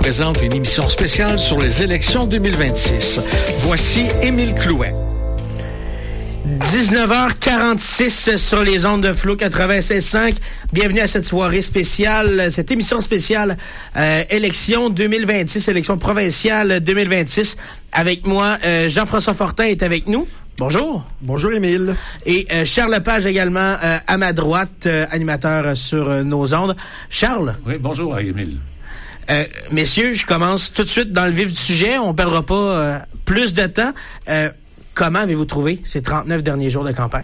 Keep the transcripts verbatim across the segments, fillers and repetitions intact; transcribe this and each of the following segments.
présente une émission spéciale sur les élections deux mille vingt-six. Voici Émile Clouet. dix-neuf heures quarante-six sur les ondes de Flow quatre-vingt-seize cinq. Bienvenue à cette soirée spéciale, cette émission spéciale euh, élection deux mille vingt-six, élection provinciale deux mille vingt-six. Avec moi, euh, Jean-François Fortin est avec nous. Bonjour. Bonjour, Émile. Et euh, Charles Lepage également, euh, à ma droite, euh, animateur sur euh, nos ondes. Charles. Oui, bonjour, Émile. Euh, messieurs, je commence tout de suite dans le vif du sujet. On ne perdra pas euh, plus de temps. Euh, comment avez-vous trouvé ces trente-neuf derniers jours de campagne?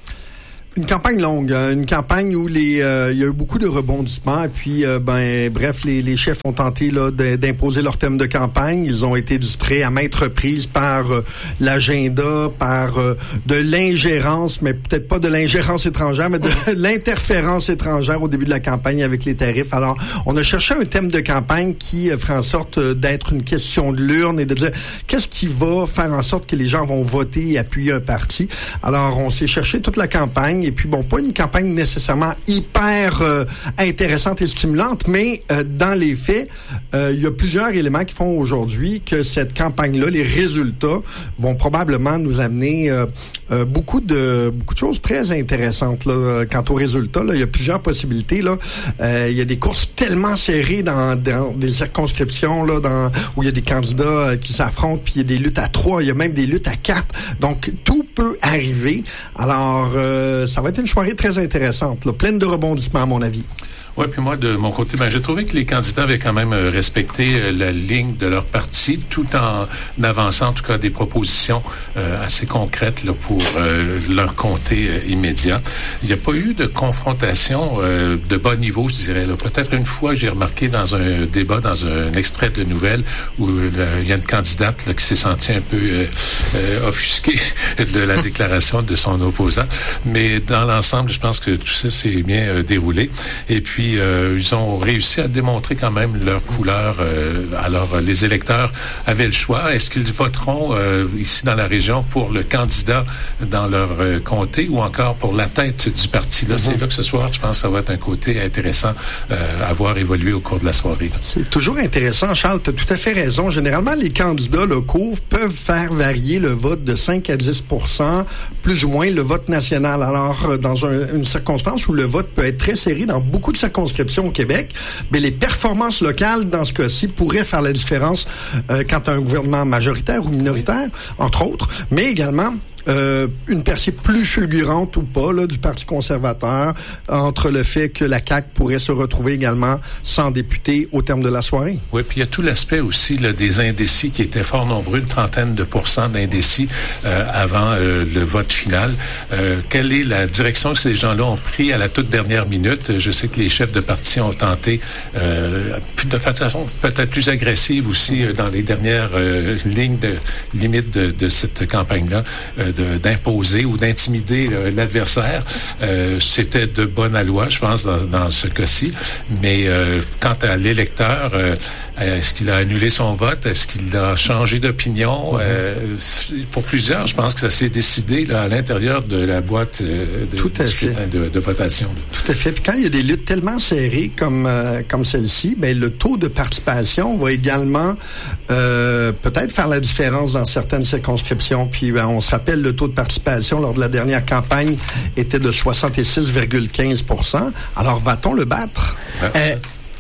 Une campagne longue, une campagne où les euh, il y a eu beaucoup de rebondissements et puis euh, ben bref les, les chefs ont tenté là d'imposer leur thème de campagne. Ils ont été distraits à maintes reprises par euh, l'agenda, par euh, de l'ingérence, mais peut-être pas de l'ingérence étrangère, mais de l'interférence étrangère au début de la campagne avec les tarifs. Alors on a cherché un thème de campagne qui euh, ferait en sorte euh, d'être une question de l'urne et de dire qu'est-ce qui va faire en sorte que les gens vont voter et appuyer un parti. Alors on s'est cherché toute la campagne. Et puis, bon, pas une campagne nécessairement hyper euh, intéressante et stimulante, mais euh, dans les faits, euh, il y a plusieurs éléments qui font aujourd'hui que cette campagne-là, les résultats, vont probablement nous amener euh, euh, beaucoup de beaucoup de choses très intéressantes. Là. Quant aux résultats, là, il y a plusieurs possibilités. Là. Euh, il y a des courses tellement serrées dans, dans des circonscriptions là, dans, où il y a des candidats euh, qui s'affrontent, puis il y a des luttes à trois, il y a même des luttes à quatre. Donc, tout peut arriver. Alors, euh, ça va être une soirée très intéressante, là, pleine de rebondissements, à mon avis. Oui, puis moi, de mon côté, ben, j'ai trouvé que les candidats avaient quand même respecté euh, la ligne de leur parti, tout en avançant, en tout cas, des propositions euh, assez concrètes là, pour euh, leur comté euh, immédiat. Il n'y a pas eu de confrontation euh, de bas niveau, je dirais. Là. Peut-être une fois, j'ai remarqué dans un débat, dans un extrait de nouvelles, où euh, il y a une candidate là, qui s'est sentie un peu euh, euh, offusquée de la déclaration de son opposant. Mais dans l'ensemble, je pense que tout ça s'est bien euh, déroulé. Et puis, Euh, ils ont réussi à démontrer quand même leur couleur. Euh, alors, les électeurs avaient le choix. Est-ce qu'ils voteront euh, ici dans la région pour le candidat dans leur euh, comté ou encore pour la tête du parti? Là, mm-hmm. C'est là que ce soir, je pense que ça va être un côté intéressant euh, à voir évoluer au cours de la soirée. Là. C'est toujours intéressant, Charles. Tu as tout à fait raison. Généralement, les candidats locaux peuvent faire varier le vote de cinq à dix pour cent, plus ou moins le vote national. Alors, dans un, une circonstance où le vote peut être très serré dans beaucoup de circonstances, au Québec, mais les performances locales, dans ce cas-ci, pourraient faire la différence euh, quant à un gouvernement majoritaire ou minoritaire, entre autres, mais également Euh, une percée plus fulgurante ou pas là, du Parti conservateur entre le fait que la C A Q pourrait se retrouver également sans député au terme de la soirée. Oui, puis il y a tout l'aspect aussi là, des indécis qui étaient fort nombreux, une trentaine de pourcents d'indécis euh, avant euh, le vote final. Euh, quelle est la direction que ces gens-là ont pris à la toute dernière minute? Je sais que les chefs de parti ont tenté euh, de façon peut-être plus agressive aussi euh, dans les dernières euh, lignes de limite de, de cette campagne-là. Euh, De, d'imposer ou d'intimider euh, l'adversaire. Euh, c'était de bonne loi, je pense, dans, dans ce cas-ci. Mais euh, quant à l'électeur, euh, est-ce qu'il a annulé son vote? Est-ce qu'il a changé d'opinion? Euh, pour plusieurs, je pense que ça s'est décidé là, à l'intérieur de la boîte euh, de, Tout à fait. de, de votation. Là. Tout à fait. Puis quand il y a des luttes tellement serrées comme euh, comme celle-ci, ben le taux de participation va également euh, peut-être faire la différence dans certaines circonscriptions. Puis ben, on se rappelle le taux de participation lors de la dernière campagne était de soixante-six virgule quinze pour cent. Alors, va-t-on le battre? Euh,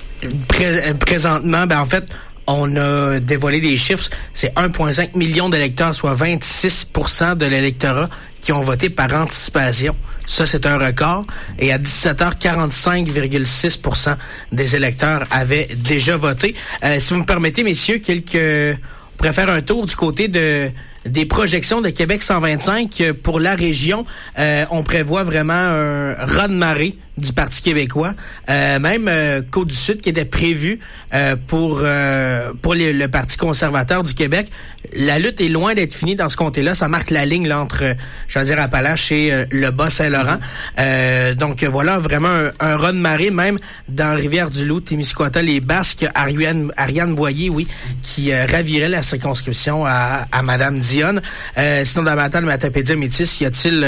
pré- présentement, ben en fait, on a dévoilé des chiffres. C'est un virgule cinq million d'électeurs, soit vingt-six pour cent de l'électorat qui ont voté par anticipation. Ça, c'est un record. Et à dix-sept heures quarante-cinq virgule six pour cent des électeurs avaient déjà voté. Euh, si vous me permettez, messieurs, quelques... on pourrait faire un tour du côté de... des projections de Québec cent vingt-cinq pour la région. Euh, on prévoit vraiment un raz-de-marée du Parti québécois. Euh, même euh, Côte-du-Sud qui était prévu euh, pour euh, pour les, le Parti conservateur du Québec. La lutte est loin d'être finie dans ce comté-là. Ça marque la ligne là, entre, je veux dire, Appalaches et euh, le Bas-Saint-Laurent. Euh, donc voilà, vraiment un, un raz-de-marée, même dans Rivière-du-Loup, Témiscouata, les Basques, Ariane, Ariane Boyer, oui, qui euh, ravirait la circonscription à, à Madame Dionne. Euh, sinon, dans la bataille de Matapédia Métis, y a-t-il... Euh,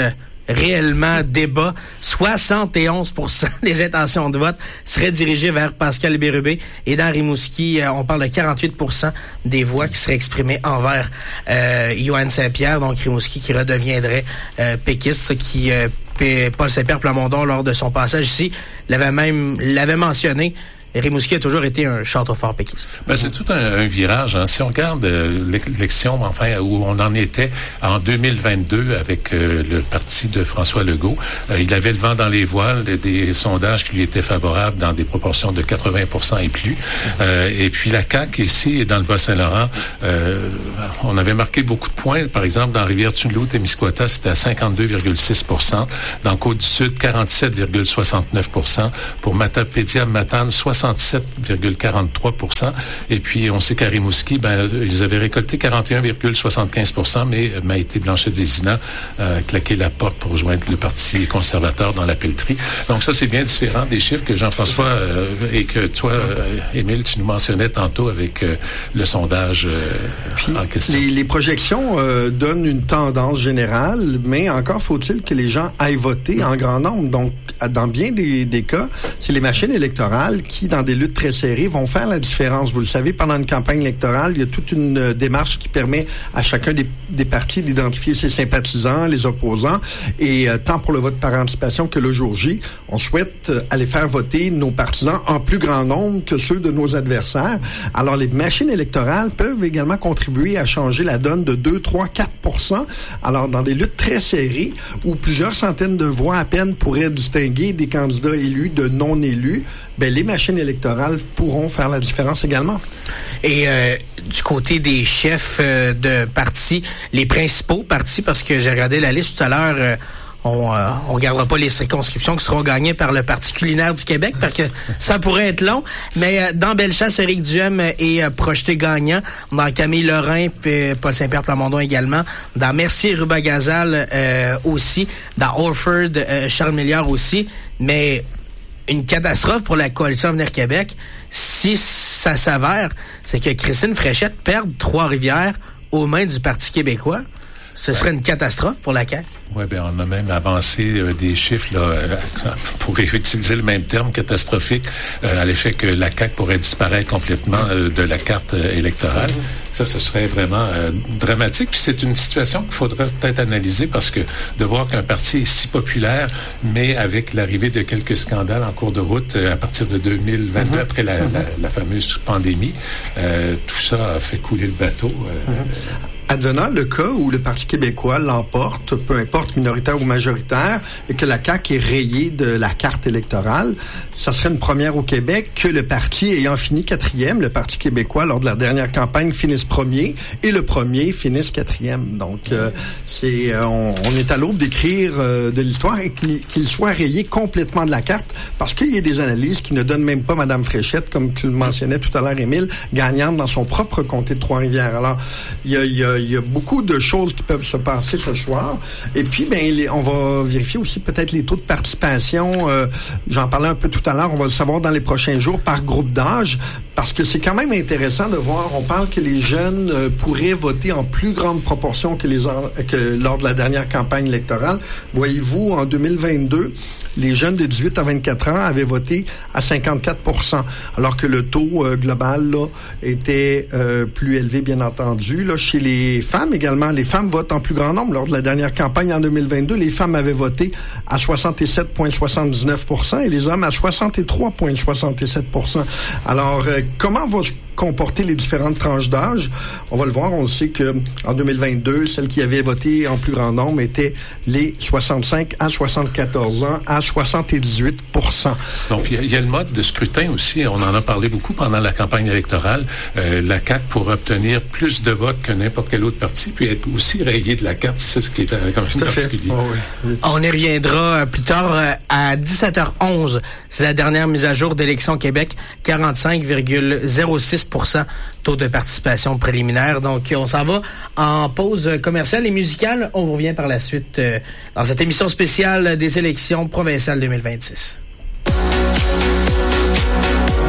réellement débat. soixante et onze pour cent des intentions de vote seraient dirigées vers Pascal Bérubé. Et dans Rimouski, euh, on parle de quarante-huit pour cent des voix qui seraient exprimées envers euh, Yohann Saint-Pierre, donc Rimouski qui redeviendrait euh, péquiste, qui euh, Paul Saint-Pierre Plamondon, lors de son passage ici, l'avait même l'avait mentionné. Rimouski a toujours été un château fort péquiste. Ben, c'est tout un, un virage. Hein. Si on regarde euh, l'élection, enfin, où on en était en deux mille vingt-deux avec euh, le parti de François Legault, euh, il avait le vent dans les voiles, des, des sondages qui lui étaient favorables dans des proportions de quatre-vingts pour cent et plus. Euh, et puis la C A Q, ici, dans le Bas-Saint-Laurent, euh, on avait marqué beaucoup de points. Par exemple, dans Rivière-du-Loup, Témiscouata, c'était à cinquante-deux virgule six pour cent. Dans Côte-du-Sud, quarante-sept virgule soixante-neuf pour cent. Pour Matapédia, Matane, soixante-sept virgule quarante-trois pour cent. Et puis, on sait qu'à Rimouski, ben, ils avaient récolté quarante et un virgule soixante-quinze pour cent, mais Maïté Blanchet-Vézina a claqué la porte pour rejoindre le Parti conservateur dans la pelleterie. Donc ça, c'est bien différent des chiffres que Jean-François euh, et que toi, euh, Émile, tu nous mentionnais tantôt avec euh, le sondage euh, puis, en question. Les, les projections euh, donnent une tendance générale, mais encore faut-il que les gens aillent voter en grand nombre. Donc, dans bien des, des cas, c'est les machines électorales qui, dans des luttes très serrées, vont faire la différence. Vous le savez, pendant une campagne électorale, il y a toute une euh, démarche qui permet à chacun des, des partis d'identifier ses sympathisants, les opposants, et euh, tant pour le vote par anticipation que le jour J, on souhaite euh, aller faire voter nos partisans en plus grand nombre que ceux de nos adversaires. Alors, les machines électorales peuvent également contribuer à changer la donne de deux, trois, quatre pour cent. Alors, dans des luttes très serrées, où plusieurs centaines de voix à peine pourraient distinguer des candidats élus de non élus, ben les machines électorales pourront faire la différence également. Et euh, du côté des chefs euh, de partis, les principaux partis, parce que j'ai regardé la liste tout à l'heure, euh, on euh, on gardera pas les circonscriptions qui seront gagnées par le Parti culinaire du Québec, parce que ça pourrait être long. Mais euh, dans Bellechasse, Éric Duhem est euh, projeté gagnant. Dans Camille Lorrain, puis Paul Saint-Pierre Plamondon également. Dans Mercier-Rubagazal euh, aussi. Dans Orford, euh, Charles Milliard aussi. Mais une catastrophe pour la Coalition Avenir Québec, si ça s'avère, c'est que Christine Fréchette perde Trois-Rivières aux mains du Parti québécois. Ce serait une catastrophe pour la C A Q. Oui, bien, on a même avancé euh, des chiffres, là, euh, pour utiliser le même terme, catastrophique, euh, à l'effet que la C A Q pourrait disparaître complètement euh, de la carte euh, électorale. Ça, ce serait vraiment euh, dramatique. Puis c'est une situation qu'il faudrait peut-être analyser parce que de voir qu'un parti est si populaire, mais avec l'arrivée de quelques scandales en cours de route euh, à partir de deux mille vingt-deux, mm-hmm. après la, mm-hmm. la, la fameuse pandémie, euh, tout ça a fait couler le bateau. Euh, mm-hmm. Advenant le cas où le Parti québécois l'emporte, peu importe minoritaire ou majoritaire, et que la C A Q est rayée de la carte électorale, ça serait une première au Québec que le parti ayant fini quatrième, le Parti québécois, lors de la dernière campagne, finisse premier, et le premier finisse quatrième. Donc, euh, c'est, euh, on, on est à l'aube d'écrire euh, de l'histoire et qu'il, qu'il soit rayé complètement de la carte, parce qu'il y a des analyses qui ne donnent même pas Mme Fréchette, comme tu le mentionnais tout à l'heure, Émile, gagnante dans son propre comté de Trois-Rivières. Alors, il y a, il y a Il y a beaucoup de choses qui peuvent se passer ce soir. Et puis, ben, les, on va vérifier aussi peut-être les taux de participation. Euh, j'en parlais un peu tout à l'heure. On va le savoir dans les prochains jours par groupe d'âge. Parce que c'est quand même intéressant de voir. On parle que les jeunes euh, pourraient voter en plus grande proportion que, les, que lors de la dernière campagne électorale. Voyez-vous, en deux mille vingt-deux, les jeunes de dix-huit à vingt-quatre ans avaient voté à cinquante-quatre pour cent, alors que le taux euh, global là, était euh, plus élevé, bien entendu. Là, chez les femmes également, les femmes votent en plus grand nombre. Lors de la dernière campagne en deux mille vingt-deux, les femmes avaient voté à soixante-sept virgule soixante-dix-neuf pour cent et les hommes à soixante-trois virgule soixante-sept pour cent. Alors, euh, comment va se comporter les différentes tranches d'âge? On va le voir. On sait que en deux mille vingt-deux, celles qui avaient voté en plus grand nombre étaient les soixante-cinq à soixante-quatorze ans à soixante-dix-huit pour cent. Donc, il y, y a le mode de scrutin aussi. On en a parlé beaucoup pendant la campagne électorale. Euh, la C A Q pourrait obtenir plus de votes que n'importe quel autre parti, puis être aussi rayé de la carte. C'est ce qui est euh, comme une particulier. Oh, oui. On y reviendra plus tard euh, à dix-sept heures onze. C'est la dernière mise à jour d'Élections Québec. quarante-cinq virgule zéro six pour cent taux de participation préliminaire. Donc, on s'en va en pause commerciale et musicale. On vous revient par la suite euh, dans cette émission spéciale des élections provinciales deux mille vingt-six. Tous les vendredis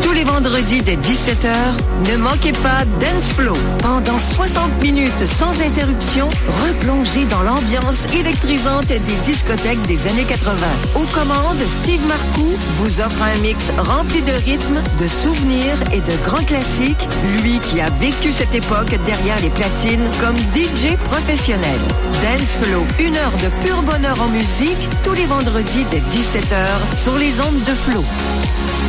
vendredis dès dix-sept heures, ne manquez pas Dance Flow. Pendant soixante minutes sans interruption, replongez dans l'ambiance électrisante des discothèques des années quatre-vingt. Aux commandes, Steve Marcoux vous offre un mix rempli de rythmes, de souvenirs et de grands classiques, lui qui a vécu cette époque derrière les platines comme D J professionnel. Dance Flow, une heure de pur bonheur en musique, tous les vendredis dès dix-sept heures sur les ondes de Flow.